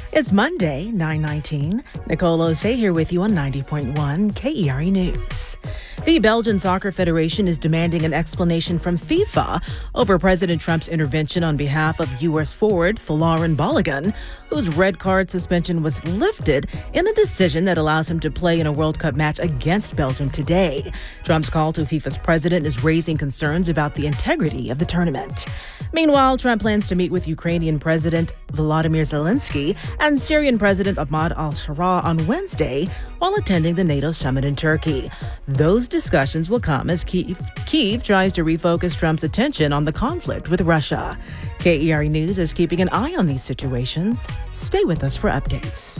It's Monday, 9/19. Nicole Osei here with you on 90.1 KERE News. The Belgian Soccer Federation is demanding an explanation from FIFA over President Trump's intervention on behalf of U.S. forward Folarin Balogun, whose red card suspension was lifted in a decision that allows him to play in a World Cup match against Belgium today. Trump's call to FIFA's president is raising concerns about the integrity of the tournament. Meanwhile, Trump plans to meet with Ukrainian President Volodymyr Zelensky and Syrian President Ahmad al-Shara on Wednesday while attending the NATO summit in Turkey. Those discussions will come as Kyiv tries to refocus Trump's attention on the conflict with Russia. KERE News is keeping an eye on these situations. Stay with us for updates.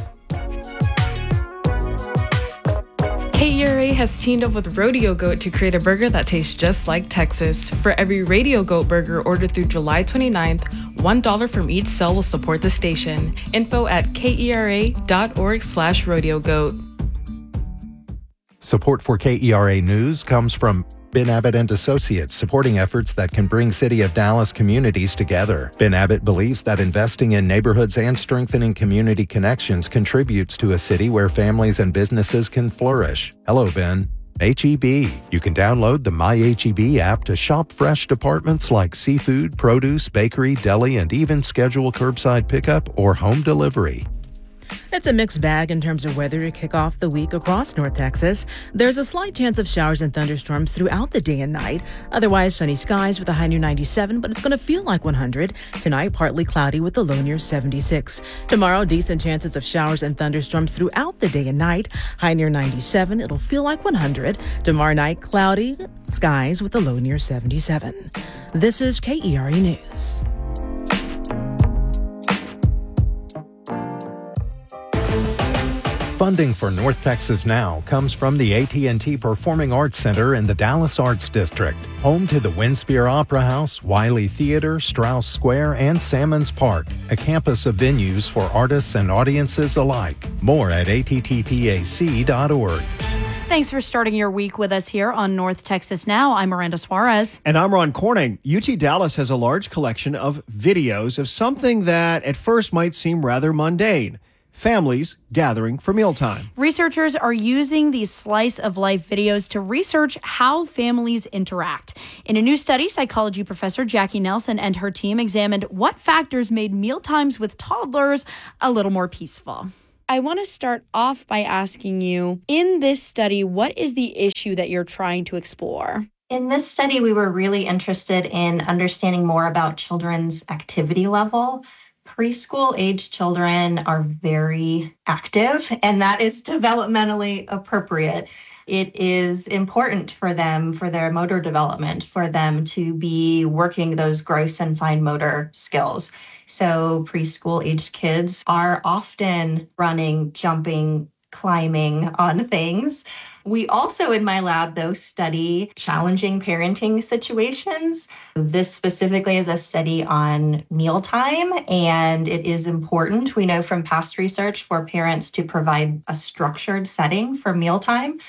KERA has teamed up with Rodeo Goat to create a burger that tastes just like Texas. For every Rodeo Goat burger ordered through July 29th, $1 from each sale will support the station. Info at kera.org/rodeogoat. Support for KERA News comes from Ben Abbott and Associates, supporting efforts that can bring City of Dallas communities together. Ben Abbott believes that investing in neighborhoods and strengthening community connections contributes to a city where families and businesses can flourish. Hello, Ben. HEB. You can download the My HEB app to shop fresh departments like seafood, produce, bakery, deli, and even schedule curbside pickup or home delivery. It's a mixed bag in terms of weather to kick off the week across North Texas. There's a slight chance of showers and thunderstorms throughout the day and night. Otherwise, sunny skies with a high near 97, but it's going to feel like 100. Tonight, partly cloudy with a low near 76. Tomorrow, decent chances of showers and thunderstorms throughout the day and night. High near 97. It'll feel like 100. Tomorrow night, cloudy skies with a low near 77. This is KERE News. Funding for North Texas Now comes from the AT&T Performing Arts Center in the Dallas Arts District, home to the Winspear Opera House, Wiley Theater, Strauss Square, and Salmons Park, a campus of venues for artists and audiences alike. More at attpac.org. Thanks for starting your week with us here on North Texas Now. I'm Miranda Suarez. And I'm Ron Corning. UT Dallas has a large collection of videos of something that at first might seem rather mundane. Families gathering for mealtime. Researchers are using these slice-of-life videos to research how families interact. In a new study, psychology professor Jackie Nelson and her team examined what factors made mealtimes with toddlers a little more peaceful. I want to start off by asking you, in this study, what is the issue that you're trying to explore? In this study, we were really interested in understanding more about children's activity level. Preschool-age children are very active, and that is developmentally appropriate. It is important for them, for their motor development, for them to be working those gross and fine motor skills. So preschool-aged kids are often running, jumping, climbing on things. We also, in my lab, though, study challenging parenting situations. This specifically is a study on mealtime, and it is important, we know from past research, for parents to provide a structured setting for mealtime.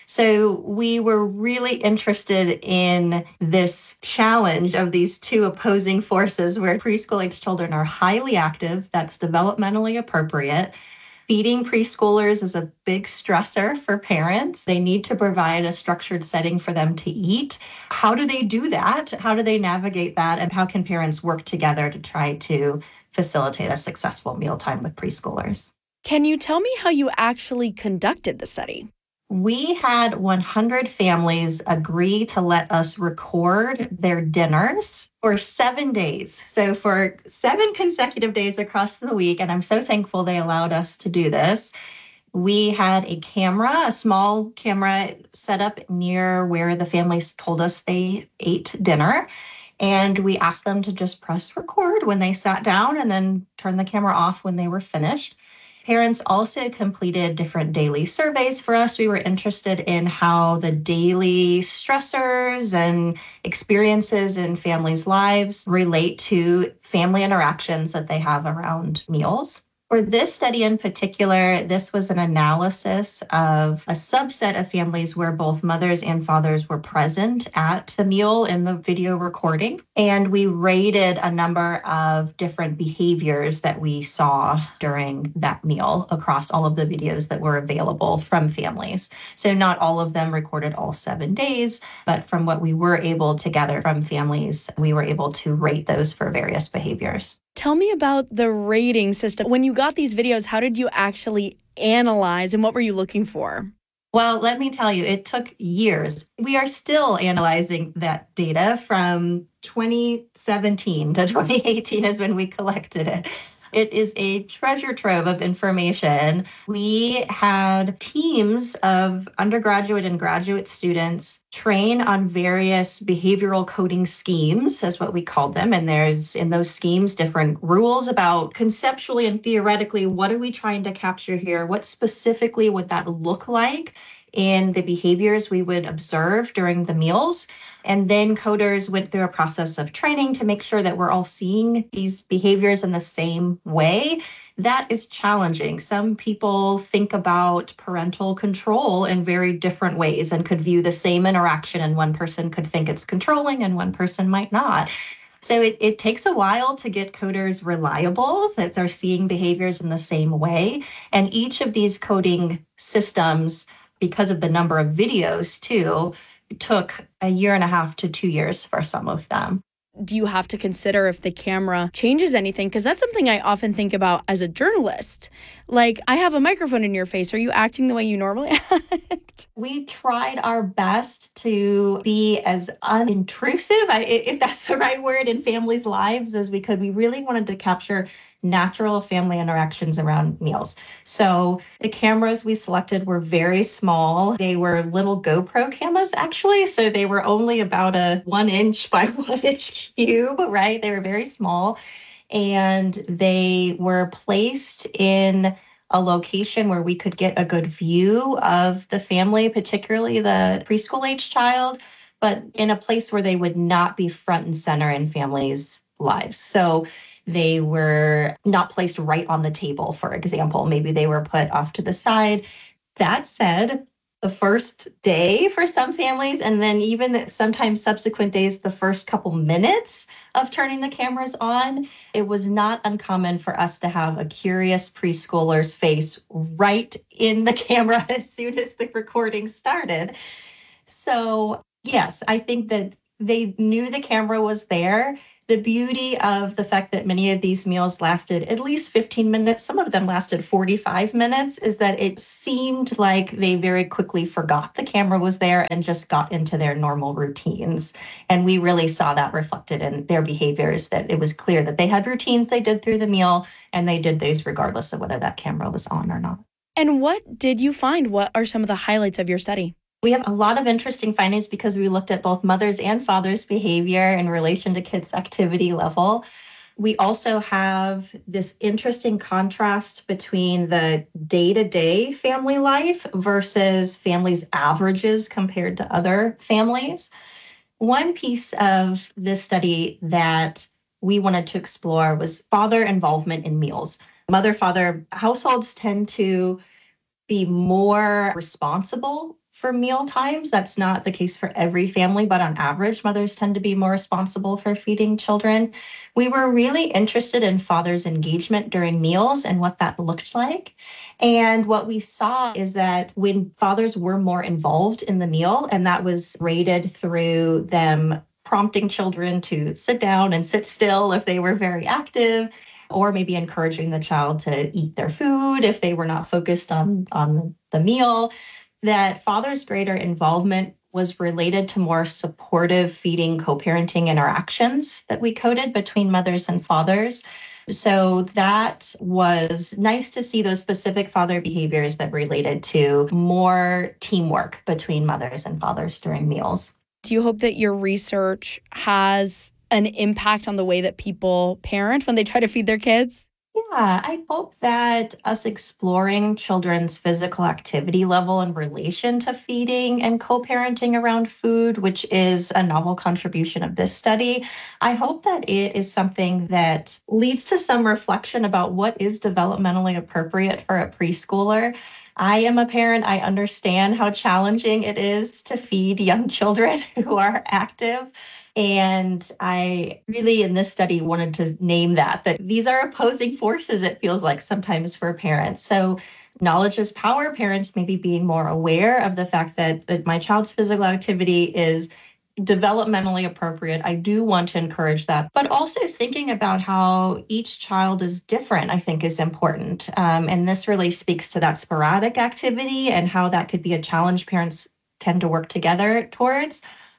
So we were really interested in this challenge of these two opposing forces where preschool-age children are highly active, that's developmentally appropriate. Feeding preschoolers is a big stressor for parents. They need to provide a structured setting for them to eat. How do they do that? How do they navigate that? And how can parents work together to try to facilitate a successful mealtime with preschoolers? Can you tell me how you actually conducted the study? We had 100 families agree to let us record their dinners for 7 days. So for 7 consecutive days across the week, and I'm so thankful they allowed us to do this, we had a camera, a small camera set up near where the families told us they ate dinner. And we asked them to just press record when they sat down and then turn the camera off when they were finished. Parents also completed different daily surveys for us. We were interested in how the daily stressors and experiences in families' lives relate to family interactions that they have around meals. For this study in particular, this was an analysis of a subset of families where both mothers and fathers were present at the meal in the video recording. And we rated a number of different behaviors that we saw during that meal across all of the videos that were available from families. So not all of them recorded all 7 days, but from what we were able to gather from families, we were able to rate those for various behaviors. Tell me about the rating system. When you got these videos, how did you actually analyze and what were you looking for? Well, let me tell you, it took years. We are still analyzing that data from 2017 to 2018 is when we collected it. It is a treasure trove of information. We had teams of undergraduate and graduate students train on various behavioral coding schemes, is what we called them. And there's in those schemes different rules about conceptually and theoretically, what are we trying to capture here? What specifically would that look like in the behaviors we would observe during the meals? And then coders went through a process of training to make sure that we're all seeing these behaviors in the same way. That is challenging. Some people think about parental control in very different ways and could view the same interaction, and one person could think it's controlling and one person might not. So it takes a while to get coders reliable that they're seeing behaviors in the same way. And each of these coding systems, because of the number of videos too, took 1.5 to 2 years for some of them. Do you have to consider if the camera changes anything? Because that's something I often think about as a journalist. Like, I have a microphone in your face. Are you acting the way you normally act? We tried our best to be as unintrusive, if that's the right word, in families' lives as we could. We really wanted to capture natural family interactions around meals. So the cameras we selected were very small. They were little GoPro cameras, actually. So they were only about a 1 inch by 1 inch cube, right? They were very small. And they were placed in a location where we could get a good view of the family, particularly the preschool age child, but in a place where they would not be front and center in families' lives. So they were not placed right on the table, for example. Maybe they were put off to the side. That said, the first day for some families, and then even sometimes subsequent days, the first couple minutes of turning the cameras on, it was not uncommon for us to have a curious preschooler's face right in the camera as soon as the recording started. So yes, I think that they knew the camera was there. The beauty of the fact that many of these meals lasted at least 15 minutes, some of them lasted 45 minutes, is that it seemed like they very quickly forgot the camera was there and just got into their normal routines. And we really saw that reflected in their behaviors, that it was clear that they had routines they did through the meal, and they did those regardless of whether that camera was on or not. And what did you find? What are some of the highlights of your study? We have a lot of interesting findings because we looked at both mothers' and fathers' behavior in relation to kids' activity level. We also have this interesting contrast between the day-to-day family life versus families' averages compared to other families. One piece of this study that we wanted to explore was father involvement in meals. Mother-father households tend to be more responsible for meal times. That's not the case for every family, but on average, mothers tend to be more responsible for feeding children. We were really interested in fathers' engagement during meals and what that looked like. And what we saw is that when fathers were more involved in the meal, and that was rated through them prompting children to sit down and sit still if they were very active, or maybe encouraging the child to eat their food if they were not focused on the meal, that fathers' greater involvement was related to more supportive feeding, co-parenting interactions that we coded between mothers and fathers. So that was nice to see those specific father behaviors that related to more teamwork between mothers and fathers during meals. Do you hope that your research has an impact on the way that people parent when they try to feed their kids? I hope that us exploring children's physical activity level in relation to feeding and co-parenting around food, which is a novel contribution of this study, I hope that it is something that leads to some reflection about what is developmentally appropriate for a preschooler. I am a parent. I understand how challenging it is to feed young children who are active. And I really, in this study, wanted to name that these are opposing forces, it feels like sometimes for parents. So knowledge is power. Parents maybe being more aware of the fact that my child's physical activity is developmentally appropriate. I do want to encourage that, but also thinking about how each child is different, I think is important. And this really speaks to that sporadic activity and how that could be a challenge parents tend to work together towards.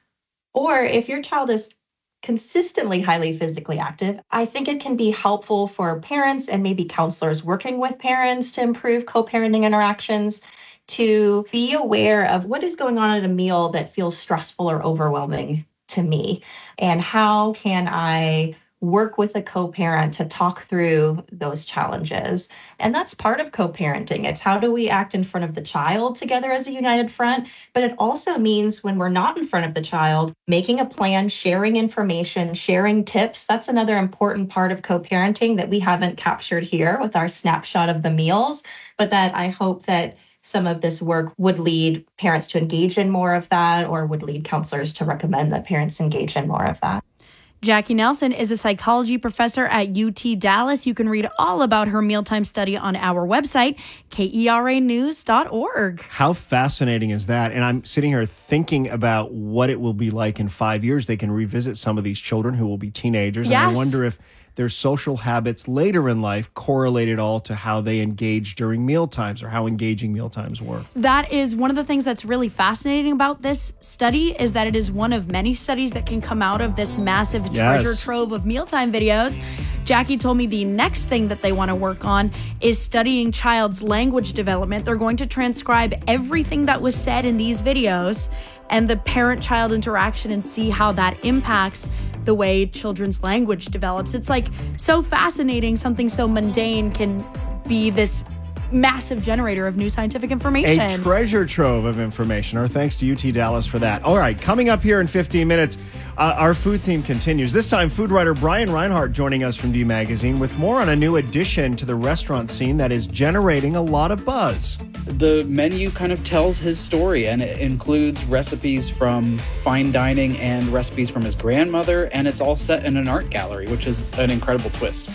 Or if your child is consistently highly physically active, I think it can be helpful for parents and maybe counselors working with parents to improve co-parenting interactions, to be aware of what is going on at a meal that feels stressful or overwhelming to me, and how can I work with a co-parent to talk through those challenges. And that's part of co-parenting. It's how do we act in front of the child together as a united front, but it also means when we're not in front of the child, making a plan, sharing information, sharing tips. That's another important part of co-parenting that we haven't captured here with our snapshot of the meals, but that I hope that some of this work would lead parents to engage in more of that, or would lead counselors to recommend that parents engage in more of that. Jackie Nelson is a psychology professor at UT Dallas. You can read all about her mealtime study on our website, KERAnews.org. How fascinating is that? And I'm sitting here thinking about what it will be like in 5 years. They can revisit some of these children who will be teenagers. Yes. And I wonder if their social habits later in life correlate at all to how they engage during mealtimes or how engaging mealtimes were. That is one of the things that's really fascinating about this study, is that it is one of many studies that can come out of this massive treasure trove of mealtime videos. Jackie told me the next thing that they want to work on is studying child's language development. They're going to transcribe everything that was said in these videos and the parent-child interaction and see how that impacts the way children's language develops. It's like so fascinating. Something so mundane can be this massive generator of new scientific information. A treasure trove of information. Our thanks to UT Dallas for that. All right, coming up here in 15 minutes, our food theme continues. This time, food writer Brian Reinhart joining us from D Magazine with more on a new addition to the restaurant scene that is generating a lot of buzz. The menu kind of tells his story, and it includes recipes from fine dining and recipes from his grandmother, and it's all set in an art gallery, which is an incredible twist.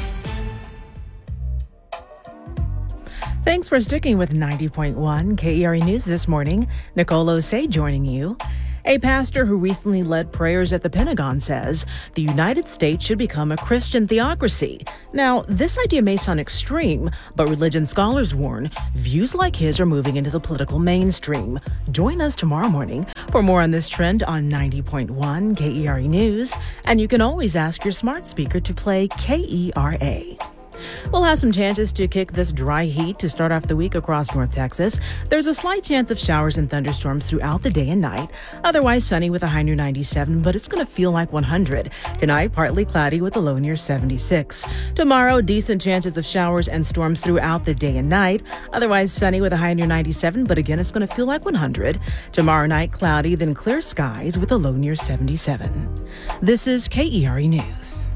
Thanks for sticking with 90.1 KERA News this morning. Nicole Osei joining you. A pastor who recently led prayers at the Pentagon says the United States should become a Christian theocracy. Now, this idea may sound extreme, but religion scholars warn views like his are moving into the political mainstream. Join us tomorrow morning for more on this trend on 90.1 KERA News, and you can always ask your smart speaker to play KERA. We'll have some chances to kick this dry heat to start off the week across North Texas. There's a slight chance of showers and thunderstorms throughout the day and night. Otherwise sunny with a high near 97, but it's going to feel like 100. Tonight, partly cloudy with a low near 76. Tomorrow, decent chances of showers and storms throughout the day and night. Otherwise sunny with a high near 97, but again, it's going to feel like 100. Tomorrow night, cloudy, then clear skies with a low near 77. This is KERA News.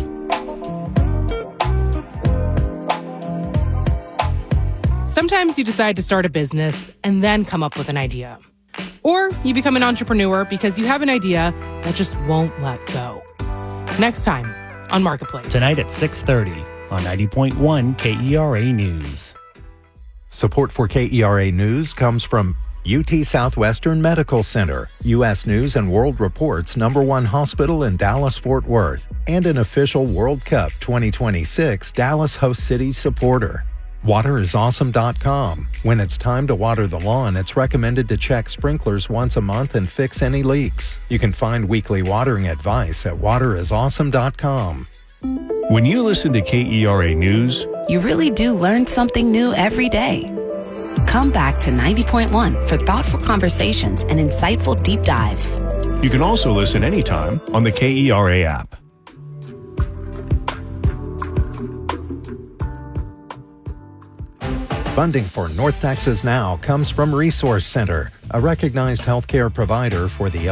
Sometimes you decide to start a business and then come up with an idea. Or you become an entrepreneur because you have an idea that just won't let go. Next time on Marketplace. Tonight at 6:30 on 90.1 KERA News. Support for KERA News comes from UT Southwestern Medical Center, U.S. News and World Report's #1 hospital in Dallas-Fort Worth, and an official World Cup 2026 Dallas host city supporter. WaterIsAwesome.com. When it's time to water the lawn, it's recommended to check sprinklers once a month and fix any leaks. You can find weekly watering advice at WaterIsAwesome.com. When you listen to KERA News, you really do learn something new every day. Come back to 90.1 for thoughtful conversations and insightful deep dives. You can also listen anytime on the KERA app. Funding for North Texas Now comes from Resource Center, a recognized healthcare provider for the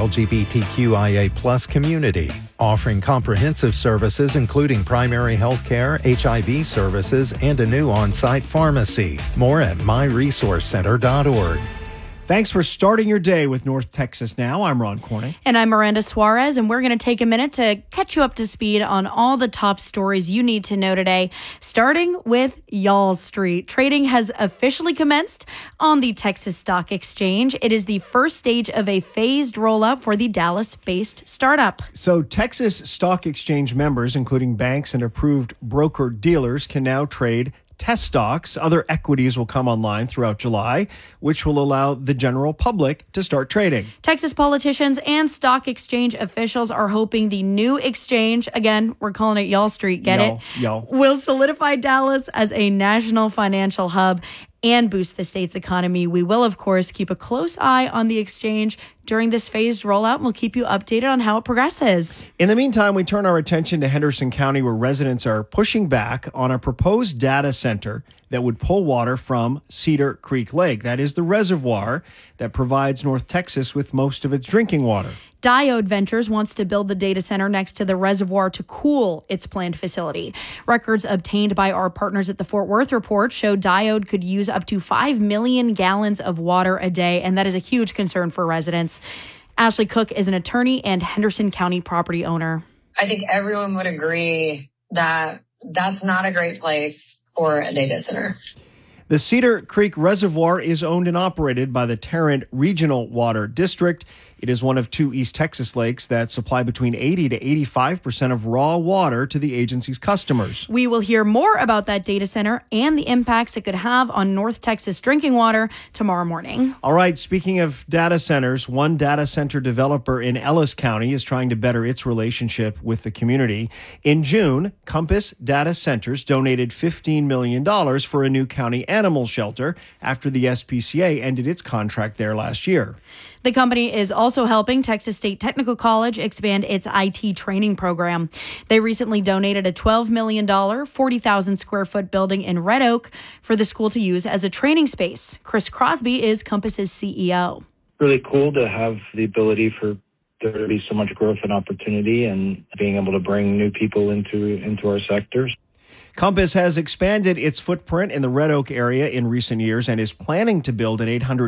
LGBTQIA+ community, offering comprehensive services including primary healthcare, HIV services, and a new on-site pharmacy. More at myresourcecenter.org. Thanks for starting your day with North Texas Now. I'm Ron Corney. And I'm Miranda Suarez, and we're going to take a minute to catch you up to speed on all the top stories you need to know today, starting with Y'all Street. Trading has officially commenced on the Texas Stock Exchange. It is the first stage of a phased rollout for the Dallas-based startup. So Texas Stock Exchange members, including banks and approved broker-dealers, can now trade test stocks. Other equities will come online throughout July, which will allow the general public to start trading. Texas politicians and stock exchange officials are hoping the new exchange, again, we're calling it Y'all Street, get it? Will solidify Dallas as a national financial hub and boost the state's economy. We will, of course, keep a close eye on the exchange during this phased rollout, and we'll keep you updated on how it progresses. In the meantime, we turn our attention to Henderson County, where residents are pushing back on a proposed data center that would pull water from Cedar Creek Lake. That is the reservoir that provides North Texas with most of its drinking water. Diode Ventures wants to build the data center next to the reservoir to cool its planned facility. Records obtained by our partners at the Fort Worth Report show Diode could use up to 5 million gallons of water a day, and that is a huge concern for residents. Ashley Cook is an attorney and Henderson County property owner. I think everyone would agree that that's not a great place for a data center. The Cedar Creek Reservoir is owned and operated by the Tarrant Regional Water District. It is one of two East Texas lakes that supply between 80 to 85% of raw water to the agency's customers. We will hear more about that data center and the impacts it could have on North Texas drinking water tomorrow morning. All right, speaking of data centers, one data center developer in Ellis County is trying to better its relationship with the community. In June, Compass Data Centers donated $15 million for a new county animal shelter after the SPCA ended its contract there last year. The company is also helping Texas State Technical College expand its IT training program. They recently donated a $12 million, 40,000 square foot building in Red Oak for the school to use as a training space. Chris Crosby is Compass's CEO. Really cool to have the ability for there to be so much growth and opportunity and being able to bring new people into our sectors. Compass has expanded its footprint in the Red Oak area in recent years and is planning to build an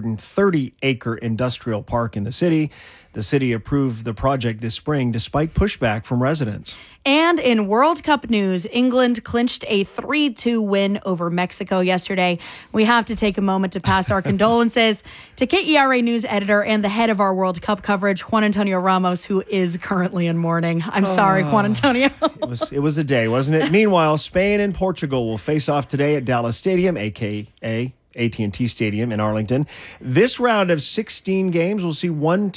830-acre industrial park in the city. The city approved the project this spring despite pushback from residents. And in World Cup news, England clinched a 3-2 win over Mexico yesterday. We have to take a moment to pass our condolences to KERA News editor and the head of our World Cup coverage, Juan Antonio Ramos, who is currently in mourning. I'm sorry, Juan Antonio. It was a day, wasn't it? Meanwhile, Spain and Portugal will face off today at Dallas Stadium, a.k.a. AT&T Stadium in Arlington. This round of 16 games will see one